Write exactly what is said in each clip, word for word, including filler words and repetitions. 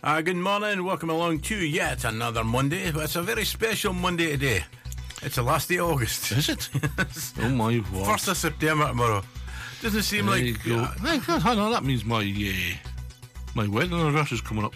Uh, good morning, welcome along to yet another Monday. It's a very special Monday today. It's the last day of August. Is it? Oh my word. First of September tomorrow. Doesn't seem there like... You go. Uh, I know, that means my uh, my wedding anniversary is coming up.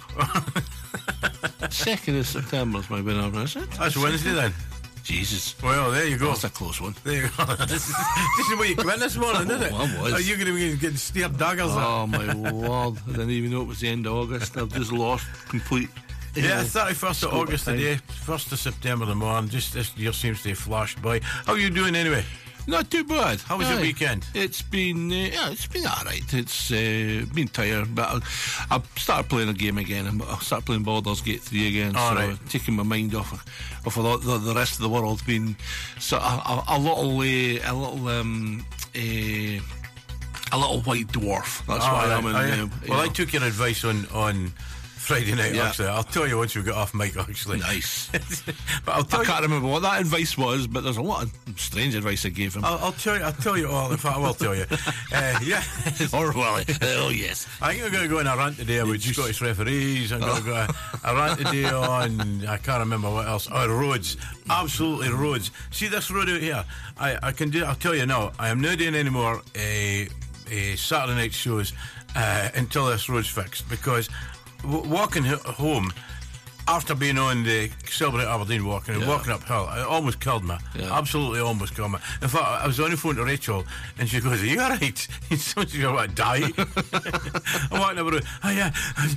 Second of September is my wedding anniversary. That's Wednesday then. Jesus. Well, there you go. That's a close one. There you go. This is, this is what you went this morning, isn't it? Oh, I was. Are you going to be getting stared daggers at? Oh my word. I didn't even know it was the end of August. I've just lost complete... Yeah, thirty-first of August time. today, first of September in the morning. Just this year seems to have flashed by. How are you doing anyway? Not too bad. How was Aye. your weekend? It's been, uh, yeah, it's been alright. It's uh, been tired, but I, I started playing a game again. I started playing Baldur's Gate three again, All so right. taking my mind off off of the, the, the rest of the world. Been so a, a, a little, uh, a little, um, uh, a little white dwarf. That's All why right. I'm in. Oh, yeah. uh, Well, I know. took your advice on on Friday night. Yeah. Actually, I'll tell you once we get off mic. Actually, Nice. but I'll tell I you. can't remember what that advice was, but there's a lot of strange advice I gave him. I'll, I'll tell you. I'll tell you all. In fact, I will tell you. Uh, yeah. Or well, oh yes. I think I'm going to go on a rant today about Scottish referees. I'm going to go a, a rant today on, I can't remember what else. Oh, roads. Absolutely roads. See this road out here? I, I can do, I'll tell you now, I am not doing any more uh, uh, Saturday night shows uh, until this road's fixed, because w- walking h- home after being on the Celebrate Aberdeen walking and Yeah. walking uphill, it almost killed me. Yeah. Absolutely almost killed me. In fact, I was on the phone to Rachel and she goes, "Are you alright?" She's about to die. I'm walking up the road. Oh, yeah.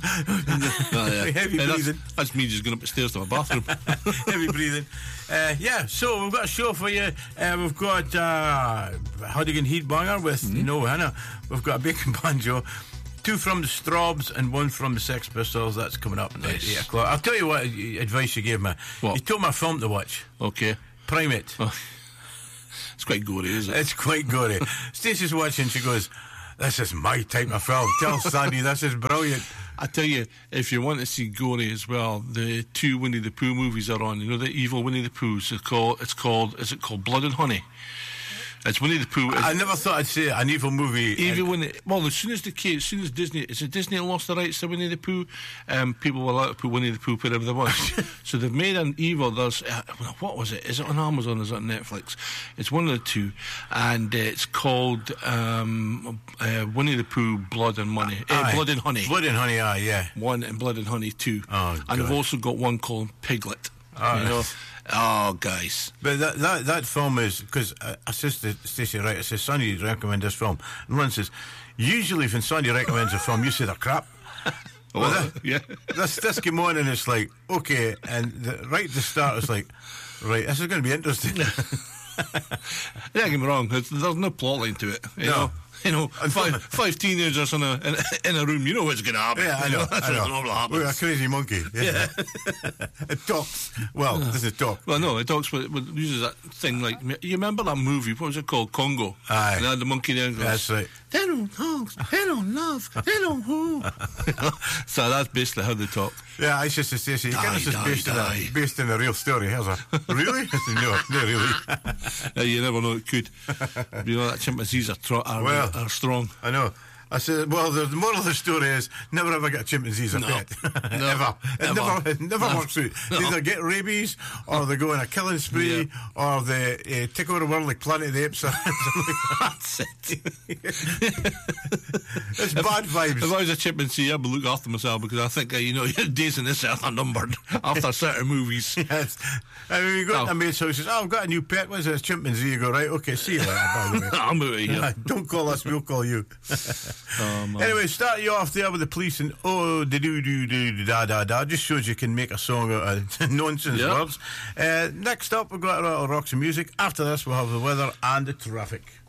Oh, yeah. Heavy Hey, breathing. that's, that's me just going up the stairs to my bathroom. Heavy breathing. Uh, yeah, so we've got a show for you. Uh, we've got uh, Hudigan Heatbanger with, Mm-hmm. you know, Hannah. We've got a Bacon Banjo. Two from the Straubs and one from the Sex Pistols. That's coming up Nice. at eight o'clock. I'll tell you what advice you gave me. What? You told me a film to watch. Okay. Primate. Oh, it's quite gory, isn't it? It's quite gory. Stacey's watching. She goes, "This is my type of film. Tell Sandy this is brilliant." I tell you, if you want to see gory as well, the two Winnie the Pooh movies are on. You know the evil Winnie the Poohs. It's called. It's called. Is it called Blood and Honey? It's Winnie the Pooh. I never thought I'd say an evil movie. Even when it, well, as soon as the kid, as soon as Disney, is it Disney lost the rights to Winnie the Pooh? Um, people were allowed to put Winnie the Pooh wherever they want. So they've made an evil. There's uh, what was it? Is it on Amazon? Is it on Netflix? It's one of the two, and uh, it's called um, uh, Winnie the Pooh: Blood and Money, uh, Aye. Blood and Honey. Blood and Honey, aye, yeah. One and Blood and Honey two. Oh, and they've God. also got one called Piglet. Oh, you know, oh guys. But that that, that film is, because uh, I says to Stacey, right, I says, "Sonny, recommend this film." And Lynn says, "Usually when Sonny recommends a film, you say they're crap." Well, Oh, that- yeah. This, this came on and it's like, okay, and the, right at the start it's like, right, this is going to be interesting. Don't get me wrong. There's, there's no plot line to it. You No. know, you know, And five, five teenagers in a in, in a room. You know what's going to happen. Yeah, I You know. That's I know. what normally happens. We're a crazy monkey. Yeah. It talks. Well, this is talk. Well, no, it talks with, with uses that thing like you remember that movie? What was it called? Congo. Aye. And they had the monkey there. And goes, That's right. Hello, dogs. Hello, love. Hello, who? So that's basically how they talk. Yeah, I said to Stacey, you Die, can't this is die, based, in die. a, based in a real story. Here's a, really? I said, no, not really. Uh, you never know it could. You know that chimpanzees are, tro- are, Well, are strong. I know. I said, well, the moral of the story is never ever get a chimpanzee as a No. pet. No. Ever. It Ever. never, it never No. works out. They No. either get rabies, or they go on a killing spree, or they uh, take over the world like Planet of the Apes. That's it. It's bad vibes. If I was a chimpanzee, I'd be looking after myself because I think, uh, you know, your days in this earth are numbered after certain movies. Yes. I mean, you go No. to a mate's house, says, "Oh, I've got a new pet. What's this? Chimpanzee." You go, "Right, okay, see you later, by the way." I'm out of here. Don't call us, we'll call you. Oh, man. Anyway, start you off there with the police and oh, da do do do da da da. Just shows you can make a song out of nonsense Yeah. words. Uh, next up, we've got a little rocks and music. After this, we'll have the weather and the traffic.